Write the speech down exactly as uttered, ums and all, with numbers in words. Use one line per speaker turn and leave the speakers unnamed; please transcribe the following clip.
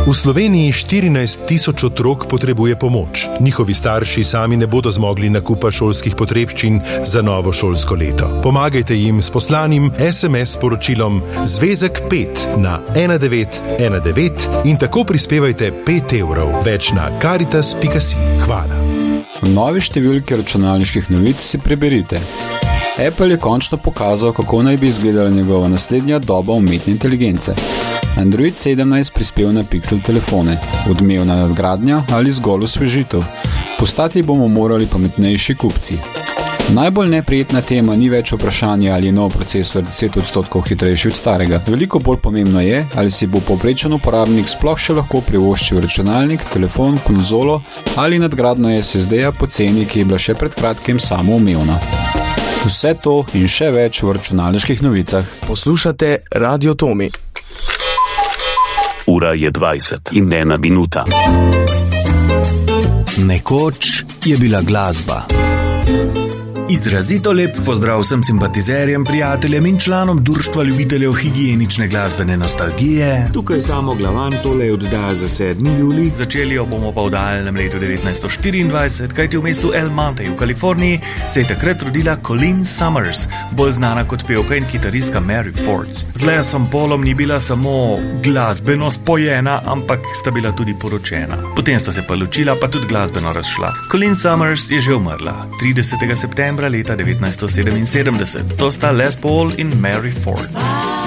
V Sloveniji štirinajst tisoč otrok potrebuje pomoč. Njihovi starši sami ne bodo zmogli nakupa šolskih potrebščin za novo šolsko leto. Pomagajte jim s poslanim es em es sporočilom Zvezek pet na ena devet ena devet in tako prispevajte pet evrov. Več na karitas pika si. Hvala.
V novi številki računalniških novic si preberite. Apple je končno pokazal, kako naj bi izgledala njegova naslednja doba umetne inteligence. Android sedemnajst prispel na Pixel telefone, odmevna nadgradnja ali zgolj osvežitev. Postati bomo morali pametnejši kupci. Najbolj neprijetna tema ni več vprašanje, ali je nov procesor deset odstotkov hitrejši od starega. Veliko bolj pomembno je, ali si bo povprečen uporabnik sploh še lahko privoščil računalnik, telefon, konzolo ali nadgradno es es de-ja po ceni, ki je bila še pred kratkim samoumevna. Vse to in še več v računalniških novicah.
Poslušate Radio Tomi.
Ura je dvajset in ena minuta.
Nekoč je bila glasba. Izrazito lep pozdrav vsem simpatizerjem, prijateljem in članom Društva ljubiteljev higienične glasbene nostalgije.
Tukaj samo Glavan, tole je oddaja za sedmi julij.
Začeli jo bomo pa v daljnem letu devetnajststo štiriindvajset, kajti v mestu El Monte v Kaliforniji se je takrat rodila Colleen Summers, bolj znana kot pevka in kitaristka Mary Ford. Z Lesom Paulom ni bila samo glasbeno spojena, ampak sta bila tudi poročena. Potem sta se pa ločila, pa tudi glasbeno razšla. Colleen Summers je že umrla tridesetega septembra leta devetnajststo sedeminsedemdeset. To sta Les Paul in Mary Ford.